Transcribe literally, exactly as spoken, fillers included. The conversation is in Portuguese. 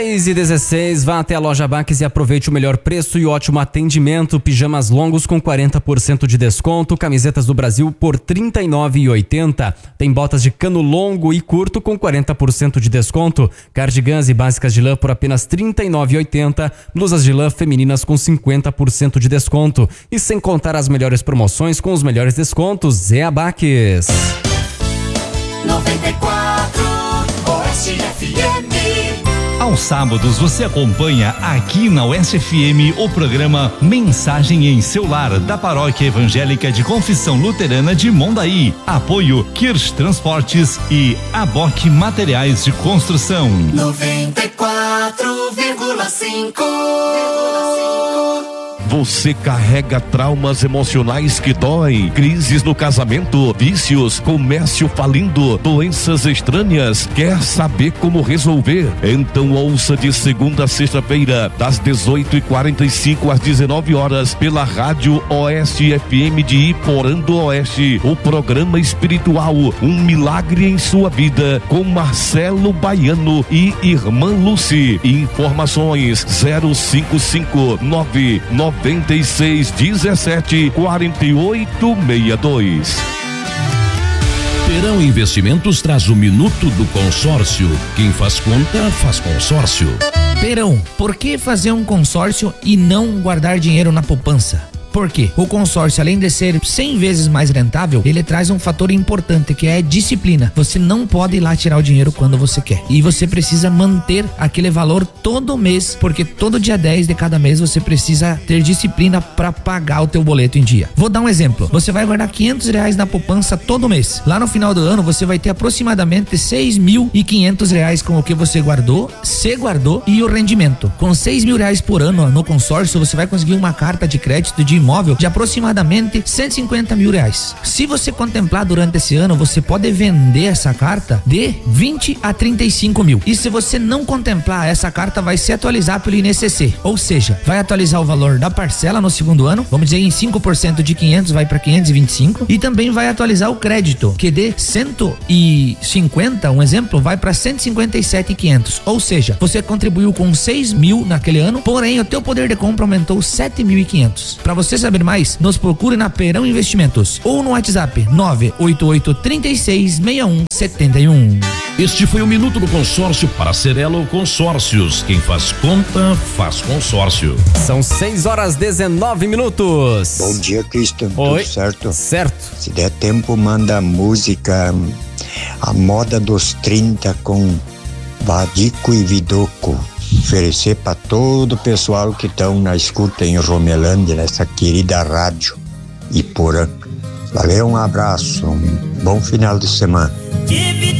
seis e dezesseis, vá até a loja Baques e aproveite o melhor preço e ótimo atendimento. Pijamas longos com quarenta por cento de desconto, camisetas do Brasil por trinta e nove reais e oitenta centavos. Tem botas de cano longo e curto com quarenta por cento de desconto, cardigans e básicas de lã por apenas trinta e nove reais e oitenta centavos, blusas de lã femininas com cinquenta por cento de desconto. E sem contar as melhores promoções com os melhores descontos, é a Baques. noventa e quatro Oeste F M. Aos sábados você acompanha aqui na Oeste F M o programa Mensagem em Seu Lar da Paróquia Evangélica de Confissão Luterana de Mondaí. Apoio Kirsch Transportes e Aboque Materiais de Construção. noventa e quatro vírgula cinco. Você carrega traumas emocionais que doem, crises no casamento, vícios, comércio falindo, doenças estranhas. Quer saber como resolver? Então ouça de segunda a sexta-feira, das dezoito e quarenta e cinco às dezenove horas, pela Rádio Oeste F M de Iporã do Oeste, o programa espiritual Um Milagre em Sua Vida, com Marcelo Baiano e Irmã Lucy. Informações zero cinco cinco nove nove noventa e seis, dezessete, quarenta e oito, sessenta e dois. Perão Investimentos traz o Minuto do Consórcio. Quem faz conta, faz consórcio. Perão, por que fazer um consórcio e não guardar dinheiro na poupança? Por quê? O consórcio, além de ser cem vezes mais rentável, ele traz um fator importante que é disciplina. Você não pode ir lá tirar o dinheiro quando você quer. E você precisa manter aquele valor todo mês, porque todo dia dez de cada mês você precisa ter disciplina para pagar o teu boleto em dia. Vou dar um exemplo. Você vai guardar quinhentos reais na poupança todo mês. Lá no final do ano você vai ter aproximadamente seis mil e quinhentos reais com o que você guardou, se guardou e o rendimento. Com seis mil reais por ano no consórcio, você vai conseguir uma carta de crédito de imóvel de aproximadamente cento e cinquenta mil reais. Se você contemplar durante esse ano, você pode vender essa carta de vinte a trinta e cinco mil. E se você não contemplar, essa carta vai se atualizar pelo I N S C, ou seja, vai atualizar o valor da parcela no segundo ano, vamos dizer em cinco por cento de quinhentos vai para quinhentos e vinte e cinco, e também vai atualizar o crédito, que de cento e cinquenta, um exemplo, vai para cento e cinquenta e sete mil e quinhentos. Ou seja, você contribuiu com seis mil naquele ano, porém o teu poder de compra aumentou sete mil e quinhentos. Para você saber mais, nos procure na Perão Investimentos ou no WhatsApp nove oito oito, três seis, seis um sete um. Este foi o Minuto do Consórcio para Cerelo Consórcios. Quem faz conta, faz consórcio. São seis horas dezenove minutos. Bom dia, Cristian. Oi. Tudo certo? Certo. Se der tempo, manda a música A Moda dos trinta com Vadico e Vidoco. Oferecer para todo o pessoal que estão na escuta em Romelândia, nessa querida rádio Iporã. Valeu, um abraço, um bom final de semana.